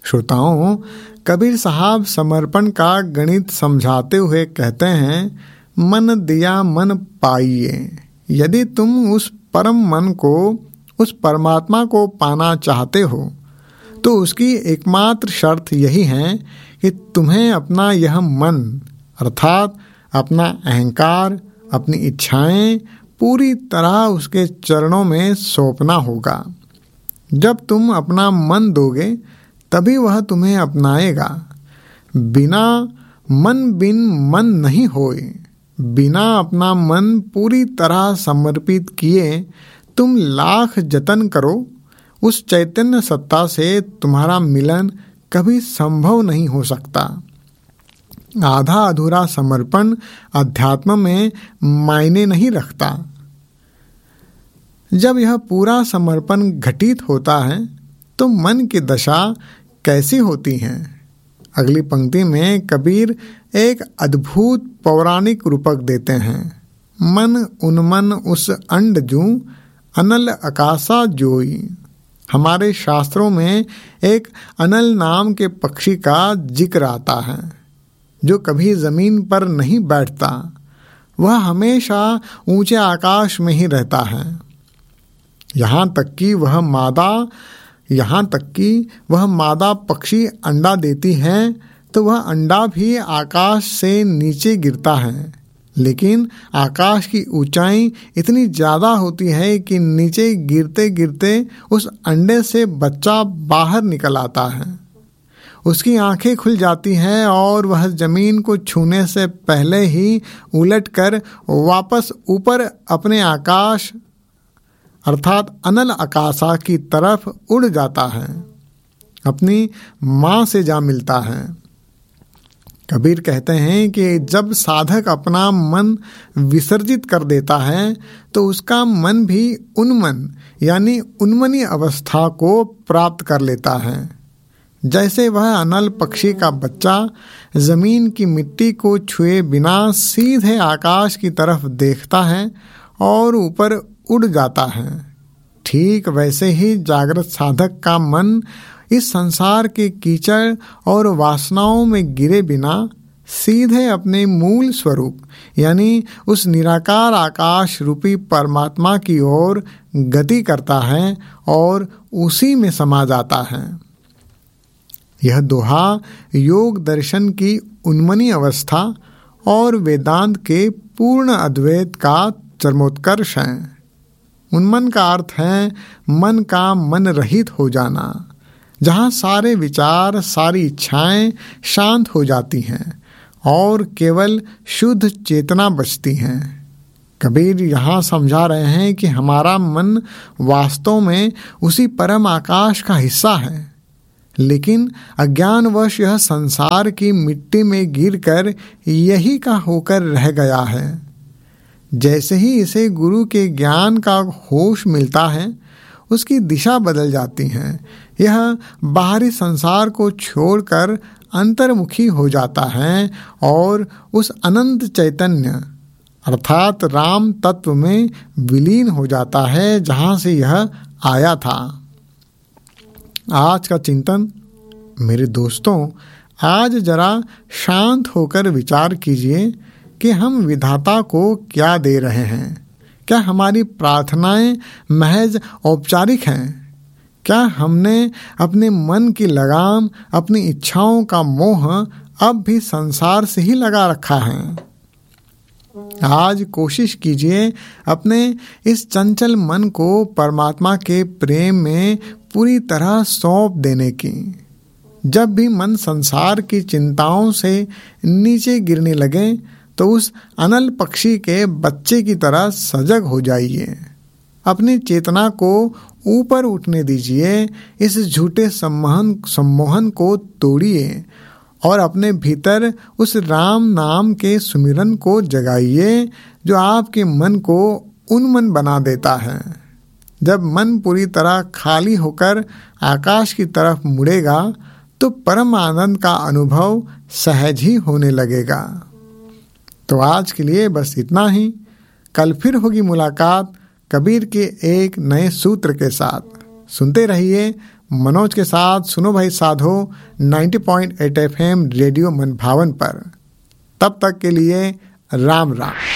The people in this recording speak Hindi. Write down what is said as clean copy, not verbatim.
श्रोताओं, कबीर साहब समर्पण का गणित समझाते हुए कहते हैं, मन दिया मन पाइए। यदि तुम उस परम मन को, उस परमात्मा को पाना चाहते हो तो उसकी एकमात्र शर्त यही है कि तुम्हें अपना यह मन अर्थात अपना अहंकार, अपनी इच्छाएं पूरी तरह उसके चरणों में सौंपना होगा। जब तुम अपना मन दोगे तभी वह तुम्हें अपनाएगा। बिना मन बिन मन नहीं होए। बिना अपना मन पूरी तरह समर्पित किए तुम लाख जतन करो, उस चैतन्य सत्ता से तुम्हारा मिलन कभी संभव नहीं हो सकता। आधा अधूरा समर्पण अध्यात्म में मायने नहीं रखता। जब यह पूरा समर्पण घटित होता है तो मन की दशा कैसी होती है? अगली पंक्ति में कबीर एक अद्भुत पौराणिक रूपक देते हैं। मन उन्मन उस अंड जू, अनल आकाशा जोई। हमारे शास्त्रों में एक अनल नाम के पक्षी का जिक्र आता है जो कभी जमीन पर नहीं बैठता। वह हमेशा ऊंचे आकाश में ही रहता है। यहाँ तक कि वह मादा पक्षी अंडा देती है तो वह अंडा भी आकाश से नीचे गिरता है, लेकिन आकाश की ऊंचाई इतनी ज़्यादा होती है कि नीचे गिरते गिरते उस अंडे से बच्चा बाहर निकल आता है। उसकी आंखें खुल जाती हैं और वह जमीन को छूने से पहले ही उलटकर वापस ऊपर अपने आकाश अर्थात अनल आकाशा की तरफ उड़ जाता है, अपनी माँ से जा मिलता है। कबीर कहते हैं कि जब साधक अपना मन विसर्जित कर देता है तो उसका मन भी उन्मन यानी उन्मनी अवस्था को प्राप्त कर लेता है। जैसे वह अनल पक्षी का बच्चा जमीन की मिट्टी को छुए बिना सीधे आकाश की तरफ देखता है और ऊपर उड़ जाता है, ठीक वैसे ही जागृत साधक का मन इस संसार के कीचड़ और वासनाओं में गिरे बिना सीधे अपने मूल स्वरूप यानी उस निराकार आकाश रूपी परमात्मा की ओर गति करता है और उसी में समा जाता है। यह दोहा योग दर्शन की उन्मनी अवस्था और वेदांत के पूर्ण अद्वैत का चरमोत्कर्ष है। उन्मन का अर्थ है मन का मन रहित हो जाना, जहाँ सारे विचार, सारी इच्छाएं शांत हो जाती हैं और केवल शुद्ध चेतना बचती हैं। कबीर यहाँ समझा रहे हैं कि हमारा मन वास्तव में उसी परम आकाश का हिस्सा है, लेकिन अज्ञानवश यह संसार की मिट्टी में गिरकर यही का होकर रह गया है। जैसे ही इसे गुरु के ज्ञान का होश मिलता है, उसकी दिशा बदल जाती है। यह बाहरी संसार को छोड़कर अंतर्मुखी हो जाता है और उस अनंत चैतन्य अर्थात राम तत्व में विलीन हो जाता है जहाँ से यह आया था। आज का चिंतन मेरे दोस्तों, आज जरा शांत होकर विचार कीजिए कि हम विधाता को क्या दे रहे हैं। क्या हमारी प्रार्थनाएं महज औपचारिक हैं? क्या हमने अपने मन की लगाम, अपनी इच्छाओं का मोह अब भी संसार से ही लगा रखा है? आज कोशिश कीजिए अपने इस चंचल मन को परमात्मा के प्रेम में पूरी तरह सौंप देने की। जब भी मन संसार की चिंताओं से नीचे गिरने लगे तो उस अनल पक्षी के बच्चे की तरह सजग हो जाइए। अपनी चेतना को ऊपर उठने दीजिए। इस झूठे सम्मोहन को तोड़िए और अपने भीतर उस राम नाम के सुमिरन को जगाइए जो आपके मन को उन्मन बना देता है। जब मन पूरी तरह खाली होकर आकाश की तरफ मुड़ेगा तो परम आनंद का अनुभव सहज ही होने लगेगा। तो आज के लिए बस इतना ही। कल फिर होगी मुलाकात कबीर के एक नए सूत्र के साथ। सुनते रहिए मनोज के साथ सुनो भाई साधो 90.8 FM रेडियो मनभावन पर। तब तक के लिए राम राम।